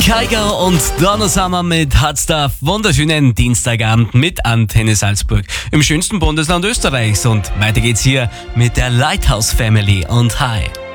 Kaigo und Donner Summer mit Hardstuff. Wunderschönen Dienstagabend mit Antenne Salzburg im schönsten Bundesland Österreichs. Und weiter geht's hier mit der Lighthouse Family und Hi.